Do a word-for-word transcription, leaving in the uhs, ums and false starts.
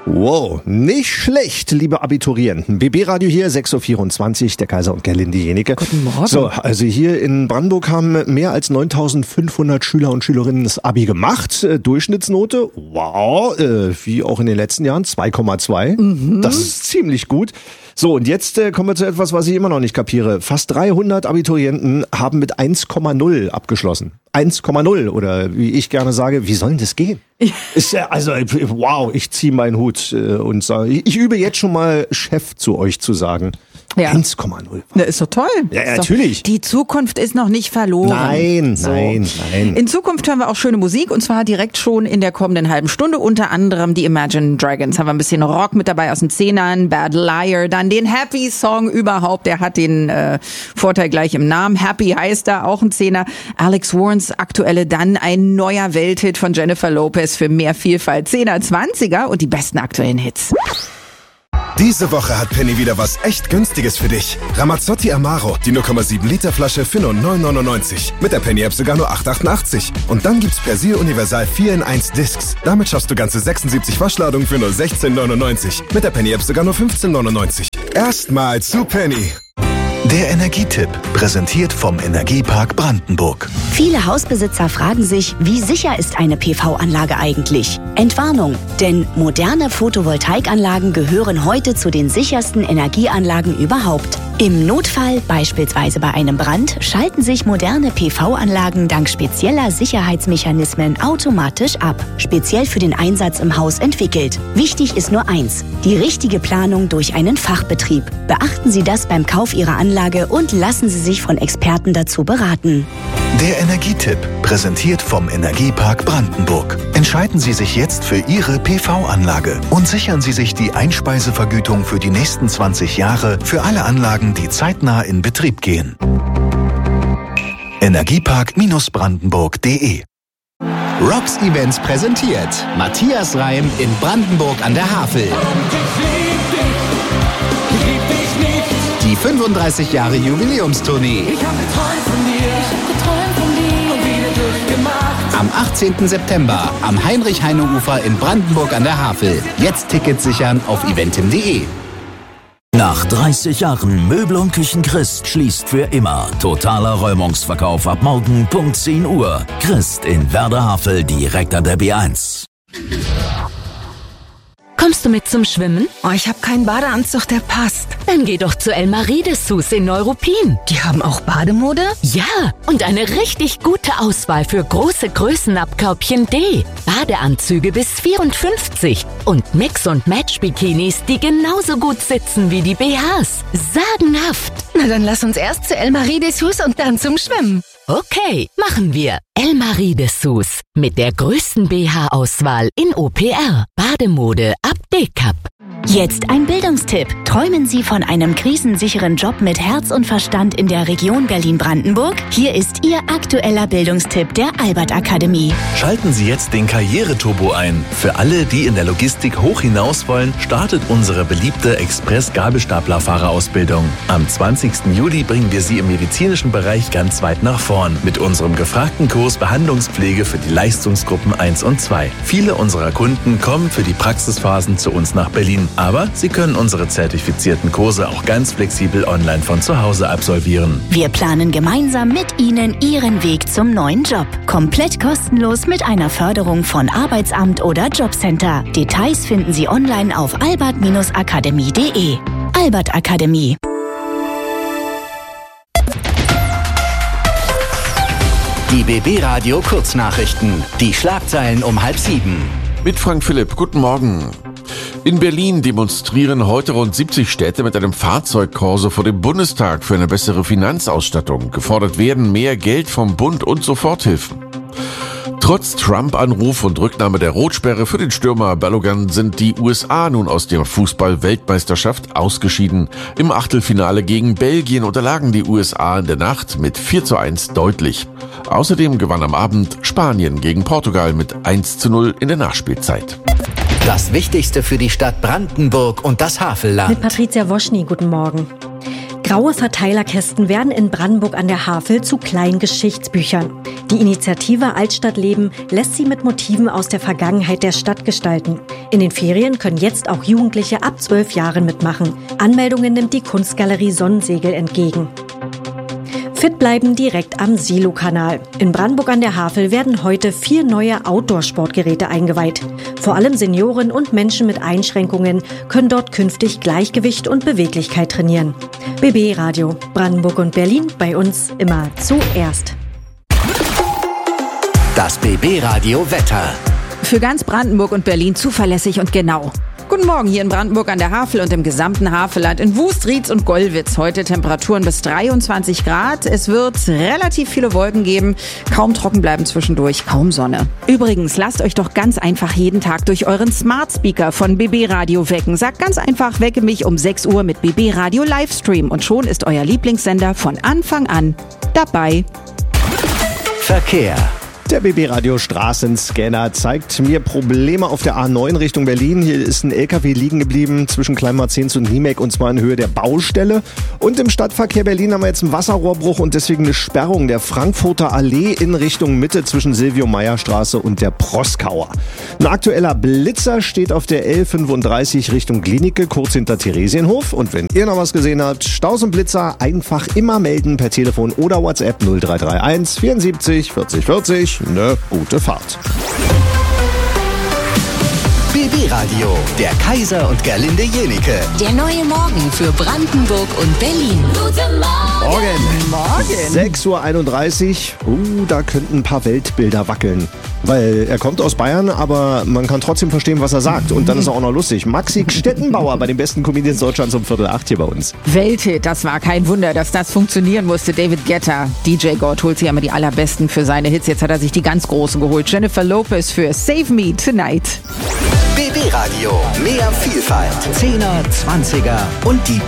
Wow, nicht schlecht, liebe Abiturienten. B B-Radio hier, sechs Uhr vierundzwanzig, der Kaiser und Gerlinde Jenike. Guten Morgen. So, also hier in Brandenburg haben mehr als neuntausendfünfhundert Schüler und Schülerinnen das Abi gemacht. Äh, Durchschnittsnote, wow, äh, wie auch in den letzten Jahren, zwei Komma zwei. Mhm. Das ist ziemlich gut. So, und jetzt äh, kommen wir zu etwas, was ich immer noch nicht kapiere. Fast dreihundert Abiturienten haben mit eins Komma null abgeschlossen. eins Komma null oder wie ich gerne sage, wie soll denn das gehen? Ist ja, also wow, ich ziehe meinen Hut äh, und sage, ich, ich übe jetzt schon mal Chef zu euch zu sagen. Ja. eins Komma null. Na, ist doch toll. Ja, ja, ist natürlich. Doch, die Zukunft ist noch nicht verloren. Nein, so. nein, nein. In Zukunft hören wir auch schöne Musik und zwar direkt schon in der kommenden halben Stunde. Unter anderem die Imagine Dragons. Haben wir ein bisschen Rock mit dabei aus den Zehnern, Bad Liar, dann den Happy Song überhaupt. Der hat den äh, Vorteil gleich im Namen. Happy heißt da, auch ein Zehner. Alex Warrens aktuelle, dann ein neuer Welthit von Jennifer Lopez für mehr Vielfalt. Zehner, Zwanziger und die besten aktuellen Hits. Diese Woche hat Penny wieder was echt Günstiges für dich. Ramazzotti Amaro, die null Komma sieben Liter Flasche für nur neun neunundneunzig. Mit der Penny-App sogar nur acht achtundachtzig. Und dann gibt's Persil Universal vier in eins Discs. Damit schaffst du ganze sechsundsiebzig Waschladungen für nur sechzehn neunundneunzig. Mit der Penny-App sogar nur fünfzehn neunundneunzig. Erstmal zu Penny. Der Energietipp, präsentiert vom Energiepark Brandenburg. Viele Hausbesitzer fragen sich, wie sicher ist eine P V-Anlage eigentlich? Entwarnung, denn moderne Photovoltaikanlagen gehören heute zu den sichersten Energieanlagen überhaupt. Im Notfall, beispielsweise bei einem Brand, schalten sich moderne P V-Anlagen dank spezieller Sicherheitsmechanismen automatisch ab. Speziell für den Einsatz im Haus entwickelt. Wichtig ist nur eins, die richtige Planung durch einen Fachbetrieb. Beachten Sie das beim Kauf Ihrer Anlage und lassen Sie sich von Experten dazu beraten. Der Energietipp, präsentiert vom Energiepark Brandenburg. Entscheiden Sie sich jetzt für Ihre P V-Anlage und sichern Sie sich die Einspeisevergütung für die nächsten zwanzig Jahre für alle Anlagen, die zeitnah in Betrieb gehen. Energiepark Brandenburg punkt de Rocks Events präsentiert Matthias Reim in Brandenburg an der Havel. Die fünfunddreißig Jahre Jubiläumstournee. Ich hab geträumt von dir, ich hab geträumt von dir und wieder durchgemacht. Am achtzehnten September am Heinrich-Heine-Ufer in Brandenburg an der Havel. Jetzt Tickets sichern auf eventim punkt de. Nach dreißig Jahren Möbel und Küchen Christ schließt für immer. Totaler Räumungsverkauf ab morgen Punkt zehn Uhr. Christ in Werder-Havel, direkt an der B eins. Kommst du mit zum Schwimmen? Oh, ich habe keinen Badeanzug, der passt. Dann geh doch zu Elmarie Dessous in Neuruppin. Die haben auch Bademode? Ja, und eine richtig gute Auswahl für große Größen ab Körbchen D. Badeanzüge bis vierundfünfzig und Mix- und Match-Bikinis, die genauso gut sitzen wie die B Hs. Sagenhaft. Na, dann lass uns erst zu Elmarie Dessous und dann zum Schwimmen. Okay, machen wir. Elmarie Dessous mit der größten B H-Auswahl in O P R. Bademode ab D-Cup. Jetzt ein Bildungstipp. Träumen Sie von einem krisensicheren Job mit Herz und Verstand in der Region Berlin-Brandenburg? Hier ist Ihr aktueller Bildungstipp der Albert Akademie. Schalten Sie jetzt den Karriereturbo ein. Für alle, die in der Logistik hoch hinaus wollen, startet unsere beliebte Express-Gabelstaplerfahrerausbildung. Am zwanzigsten Juli bringen wir Sie im medizinischen Bereich ganz weit nach vorn mit unserem gefragten Kurs Behandlungspflege für die Leistungsgruppen eins und zwei. Viele unserer Kunden kommen für die Praxisphasen zu uns nach Berlin. Aber Sie können unsere zertifizierten Kurse auch ganz flexibel online von zu Hause absolvieren. Wir planen gemeinsam mit Ihnen Ihren Weg zum neuen Job. Komplett kostenlos mit einer Förderung von Arbeitsamt oder Jobcenter. Details finden Sie online auf albert akademie punkt de. Albert Akademie. Die B B-Radio Kurznachrichten. Die Schlagzeilen um halb sieben. Mit Frank Philipp. Guten Morgen. In Berlin demonstrieren heute rund siebzig Städte mit einem Fahrzeugkorso vor dem Bundestag für eine bessere Finanzausstattung. Gefordert werden mehr Geld vom Bund und Soforthilfen. Trotz Trump-Anruf und Rücknahme der Rotsperre für den Stürmer Balogun sind die U S A nun aus der Fußball-Weltmeisterschaft ausgeschieden. Im Achtelfinale gegen Belgien unterlagen die U S A in der Nacht mit vier zu eins deutlich. Außerdem gewann am Abend Spanien gegen Portugal mit eins zu null in der Nachspielzeit. Das Wichtigste für die Stadt Brandenburg und das Havelland. Mit Patricia Woschny, guten Morgen. Graue Verteilerkästen werden in Brandenburg an der Havel zu kleinen Geschichtsbüchern. Die Initiative Altstadtleben lässt sie mit Motiven aus der Vergangenheit der Stadt gestalten. In den Ferien können jetzt auch Jugendliche ab zwölf Jahren mitmachen. Anmeldungen nimmt die Kunstgalerie Sonnensegel entgegen. Fit bleiben direkt am Silo-Kanal. In Brandenburg an der Havel werden heute vier neue Outdoor-Sportgeräte eingeweiht. Vor allem Senioren und Menschen mit Einschränkungen können dort künftig Gleichgewicht und Beweglichkeit trainieren. B B Radio, Brandenburg und Berlin, bei uns immer zuerst. Das B B Radio Wetter. Für ganz Brandenburg und Berlin zuverlässig und genau. Guten Morgen hier in Brandenburg an der Havel und im gesamten Havelland, in Wust, Rietz und Gollwitz. Heute Temperaturen bis dreiundzwanzig Grad. Es wird relativ viele Wolken geben, kaum trocken bleiben zwischendurch, kaum Sonne. Übrigens, lasst euch doch ganz einfach jeden Tag durch euren Smart Speaker von B B Radio wecken. Sagt ganz einfach, wecke mich um sechs Uhr mit B B Radio Livestream und schon ist euer Lieblingssender von Anfang an dabei. Verkehr. Der B B Radio Straßenscanner zeigt mir Probleme auf der A neun Richtung Berlin. Hier ist ein L K W liegen geblieben zwischen Kleinmarzens und Niemek und zwar in Höhe der Baustelle. Und im Stadtverkehr Berlin haben wir jetzt einen Wasserrohrbruch und deswegen eine Sperrung der Frankfurter Allee in Richtung Mitte zwischen Silvio-Meyer-Straße und der Proskauer. Ein aktueller Blitzer steht auf der L fünfunddreißig Richtung Glienicke, kurz hinter Theresienhof. Und wenn ihr noch was gesehen habt, Staus und Blitzer einfach immer melden per Telefon oder WhatsApp null drei drei eins vierundsiebzig vierzig vierzig. Eine gute Fahrt. B B Radio, der Kaiser und Gerlinde Jenike. Der neue Morgen für Brandenburg und Berlin. Guten Morgen. Morgen. sechs Uhr einunddreißig. Uh, da könnten ein paar Weltbilder wackeln. Weil er kommt aus Bayern, aber man kann trotzdem verstehen, was er sagt. Und dann ist er auch noch lustig. Maxi Stettenbauer bei den besten Comedians Deutschlands um Viertel acht hier bei uns. Welthit, das war kein Wunder, dass das funktionieren musste. David Guetta, D J God holt sich immer die allerbesten für seine Hits. Jetzt hat er sich die ganz großen geholt. Jennifer Lopez für Save Me Tonight. B B Radio, mehr Vielfalt. Zehner, Zwanziger und die